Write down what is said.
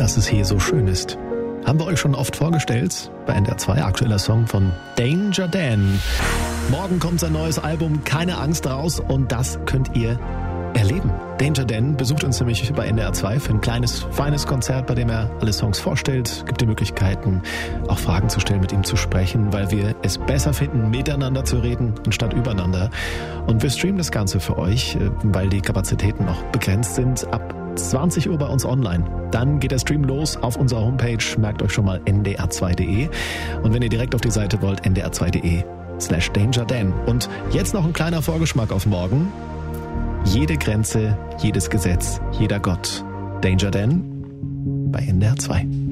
dass es hier so schön ist. Haben wir euch schon oft vorgestellt. Bei NDR 2 aktueller Song von Danger Dan. Morgen kommt sein neues Album Keine Angst raus und das könnt ihr erleben. Danger Dan besucht uns nämlich bei NDR 2 für ein kleines, feines Konzert, bei dem er alle Songs vorstellt. Gibt die Möglichkeiten, auch Fragen zu stellen, mit ihm zu sprechen, weil wir es besser finden, miteinander zu reden, anstatt übereinander. Und wir streamen das Ganze für euch, weil die Kapazitäten noch begrenzt sind, ab 20 Uhr bei uns online. Dann geht der Stream los auf unserer Homepage. Merkt euch schon mal ndr2.de. Und wenn ihr direkt auf die Seite wollt, ndr2.de/DangerDan. Und jetzt noch ein kleiner Vorgeschmack auf morgen. Jede Grenze, jedes Gesetz, jeder Gott. Danger Dan bei NDR 2.